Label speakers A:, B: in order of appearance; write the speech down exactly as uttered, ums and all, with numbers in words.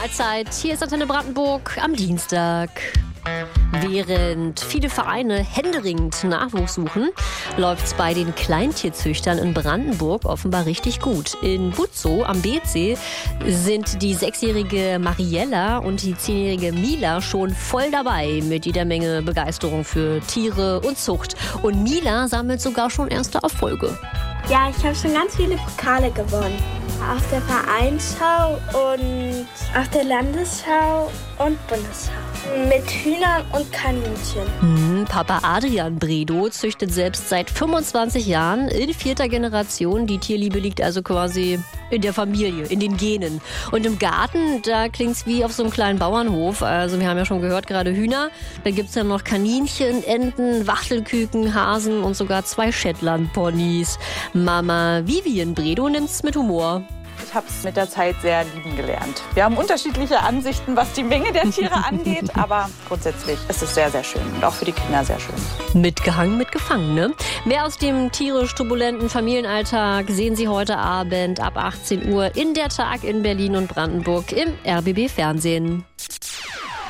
A: Mahlzeit. Hier ist Antenne Brandenburg am Dienstag. Während viele Vereine händeringend Nachwuchs suchen, läuft es bei den Kleintierzüchtern in Brandenburg offenbar richtig gut. In Butzow am B C sind die sechsjährige Mariella und die zehnjährige Mila schon voll dabei mit jeder Menge Begeisterung für Tiere und Zucht. Und Mila sammelt sogar schon erste Erfolge.
B: Ja, ich habe schon ganz viele Pokale gewonnen. Auf der Vereinsschau und auf der Landesschau und Bundesschau. Mit Hühnern und Kaninchen.
A: Hm, Papa Adrian Bredow züchtet selbst seit fünfundzwanzig Jahren in vierter Generation. Die Tierliebe liegt also quasi in der Familie, in den Genen. Und im Garten, da klingt's wie auf so einem kleinen Bauernhof. Also wir haben ja schon gehört, gerade Hühner. Da gibt's ja noch Kaninchen, Enten, Wachtelküken, Hasen und sogar zwei Shetland-Ponys. Mama Vivian Bredow nimmt's mit Humor.
C: Ich habe es mit der Zeit sehr lieben gelernt. Wir haben unterschiedliche Ansichten, was die Menge der Tiere angeht, aber grundsätzlich ist es sehr, sehr schön und auch für die Kinder sehr schön.
A: Mitgehangen, mitgefangen, ne? Mehr aus dem tierisch turbulenten Familienalltag sehen Sie heute Abend ab achtzehn Uhr in der Tag in Berlin und Brandenburg im R B B Fernsehen.